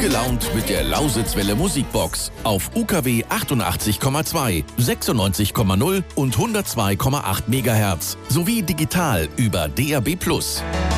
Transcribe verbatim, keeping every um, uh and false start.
gelaunt mit der Lausitzwelle Musikbox auf U K W achtundachtzig Komma zwei, sechsundneunzig Komma null und hundertzwei Komma acht Megahertz sowie digital über D A B plus.